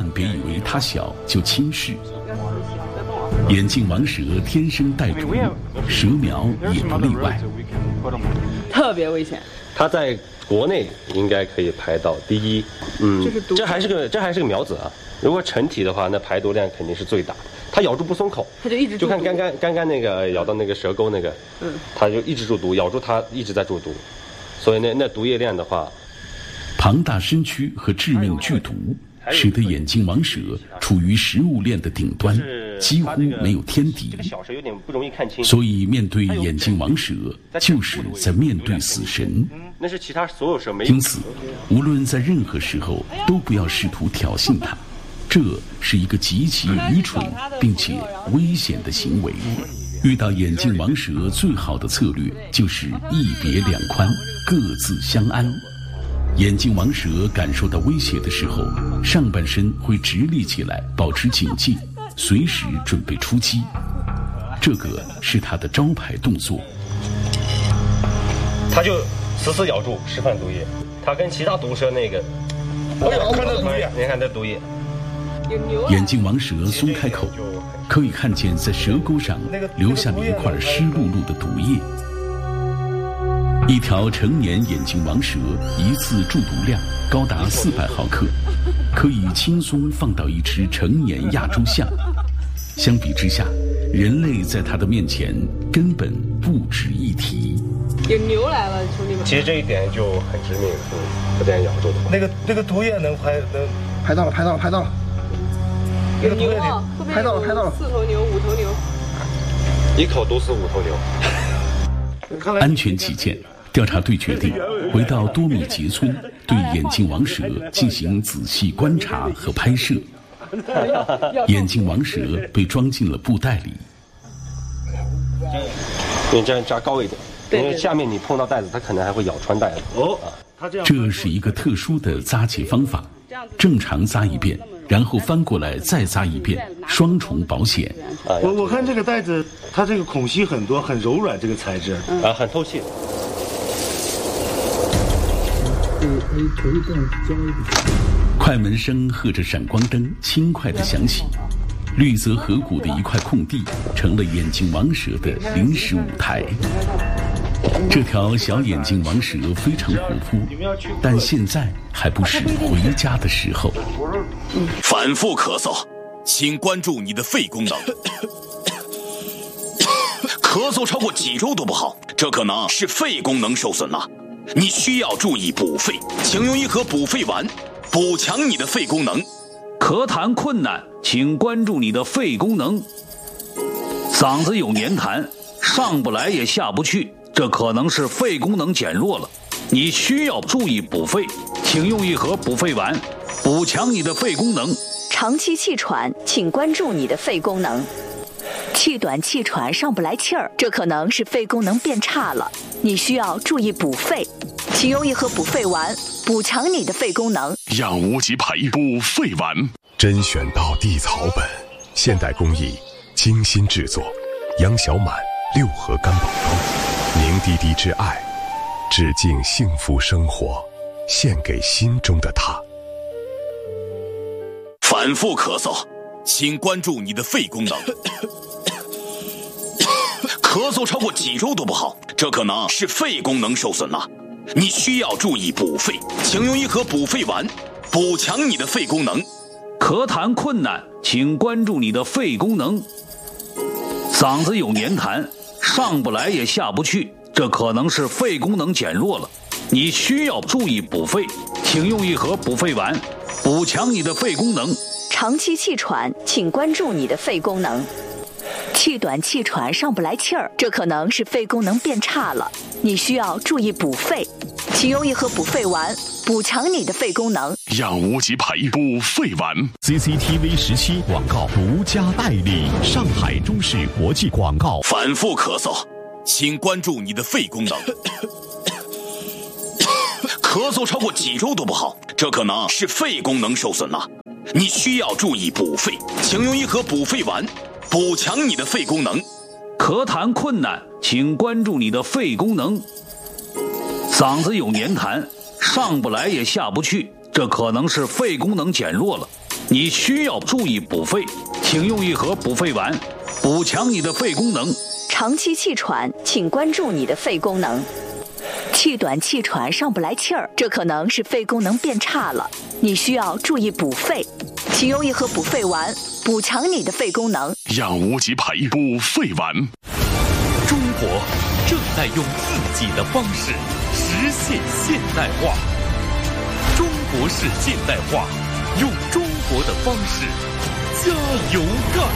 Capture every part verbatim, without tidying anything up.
万别以为它小就轻视。眼镜王蛇天生带毒，蛇苗也不例外， 特别危险。 它在国内应该可以排到第一，嗯，这, 这还是个这还是个苗子啊。如果成体的话，那排毒量肯定是最大。它咬住不松口， 它就一直就看刚刚刚刚那个咬到那个蛇钩那个，嗯，它就一直注毒，咬住它一直在注毒，所以那那毒液量的话， 庞大身躯和致命剧毒，使得眼镜王蛇处于食物链的顶端，几乎没有天敌。 这个小蛇有点不容易看清， 所以面对眼镜王蛇，就是在面对死神。 那是其他所有蛇没有。 因此，无论在任何时候，都不要试图挑衅它。这是一个极其愚蠢并且危险的行为。遇到眼镜王蛇，最好的策略就是一别两宽，各自相安。眼镜王蛇感受到威胁的时候，上半身会直立起来，保持警戒，随时准备出击。这个是它的招牌动作。 它就死死咬住，释放毒液。它跟其他毒蛇那个，哎呦，看这毒液，你看这毒液。 眼镜王蛇松开口，可以看见在蛇钩上留下了一块湿漉漉的毒液。一条成年眼镜王蛇一次注毒量高达四百毫克，可以轻松放到一只成年亚洲象。相比之下，人类在它的面前根本不值一提。 有牛来了，兄弟们！ 其实这一点就很致命，嗯，不这样咬住的话， 那个那个毒液能排能排到了，排到了，排到了。 有牛啊， 拍到了，拍到了， 四头牛，五头牛， 一口毒死五头牛。 安全起见，调查队决定回到多米杰村，对眼镜王蛇进行仔细观察和拍摄。眼镜王蛇被装进了布袋里。 你这样扎高一点，因为下面你碰到袋子，它可能还会咬穿袋子。哦， 这是一个特殊的扎结方法，正常扎一遍，然后翻过来再扎一遍，双重保险。 我我看这个袋子，它这个孔隙很多，很柔软，这个材质啊，很透气。 快门声和着闪光灯轻快地响起，绿泽河谷的一块空地成了眼镜王蛇的临时舞台。这条小眼镜王蛇非常活泼，但现在还不是回家的时候。 反复咳嗽，请关注你的肺功能。咳嗽超过几周都不好，这可能是肺功能受损了。你需要注意补肺，请用一盒补肺丸，补强你的肺功能。 咳痰困难，请关注你的肺功能。嗓子有黏痰，上不来也下不去，这可能是肺功能减弱了。你需要注意补肺，请用一盒补肺丸，补强你的肺功能。 长期气喘，请关注你的肺功能。气短气喘上不来气儿，这可能是肺功能变差了，你需要注意补肺，请用一盒补肺丸，补强你的肺功能。 养无极牌补肺丸， 甄选到地草本，现代工艺，精心制作，杨小满六合干宝汤，凝滴滴之爱，致敬幸福生活，献给心中的他。 反复咳嗽，请关注你的肺功能。咳嗽超过几周都不好，这可能是肺功能受损了。你需要注意补肺，请用一盒补肺丸，补强你的肺功能。 咳痰困难，请关注你的肺功能。嗓子有黏痰，上不来也下不去，这可能是肺功能减弱了。你需要注意补肺，请用一盒补肺丸，补强你的肺功能。 长期气喘，请关注你的肺功能。气短气喘上不来气儿，这可能是肺功能变差了，你需要注意补肺，请用一盒补肺丸，补强你的肺功能。 养无极牌补肺丸 C C T V 十七广告独家代理，上海中视国际广告。 反复咳嗽，请关注你的肺功能。咳嗽超过几周都不好，这可能是肺功能受损了。你需要注意补肺，请用一盒补肺丸，补强你的肺功能。 咳痰困难，请关注你的肺功能。嗓子有黏痰，上不来也下不去，这可能是肺功能减弱了。 你需要注意补肺，请用一盒补肺丸，补强你的肺功能。 长期气喘，请关注你的肺功能。气短气喘上不来气儿，这可能是肺功能变差了，你需要注意补肺，请用一盒补肺丸，补强你的肺功能。 养无极培补肺丸。 中国正在用自己的方式实现现代化。中国式现代化，用中国的方式加油干！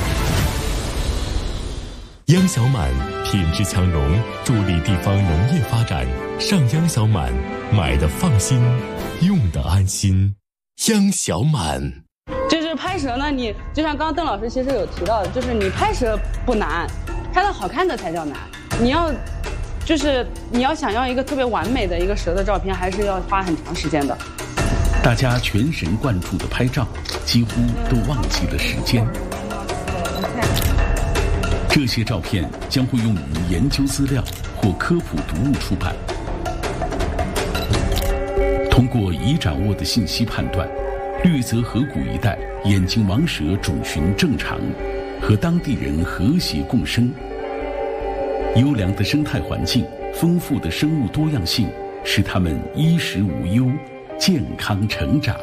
央小满品质强融，助力地方农业发展。上央小满，买的放心，用的安心。央小满。 就是拍蛇呢，你就像刚刚邓老师其实有提到的，就是你拍蛇不难，拍到好看的才叫难。你要，就是你要想要一个特别完美的一个蛇的照片，还是要花很长时间的。 大家全神贯注的拍照，几乎都忘记了时间。这些照片将会用于研究资料或科普读物出版。通过已掌握的信息判断，绿泽河谷一带眼镜王蛇种群正常，和当地人和谐共生。优良的生态环境，丰富的生物多样性，使它们衣食无忧，健康成长。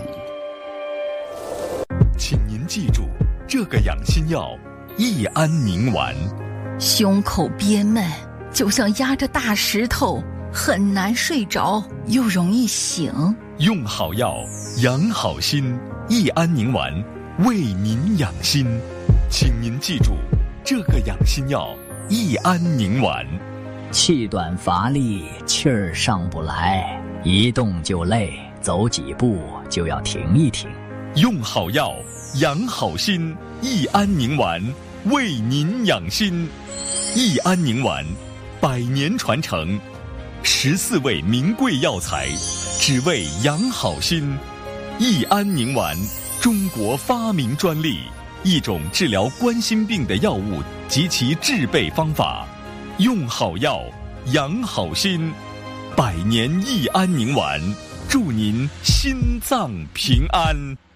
请您记住这个养心药：益安宁丸。 胸口憋闷，就像压着大石头，很难睡着，又容易醒。 用好药，养好心。益安宁丸，为您养心。请您记住这个养心药：益安宁丸。 气短乏力，气儿上不来，一动就累，走几步就要停一停。 用好药，养好心。益安宁丸，为您养心。益安宁丸，百年传承，十四味名贵药材，只为养好心。益安宁丸，中国发明专利，一种治疗冠心病的药物及其制备方法。用好药，养好心。百年益安宁丸，祝您心脏平安。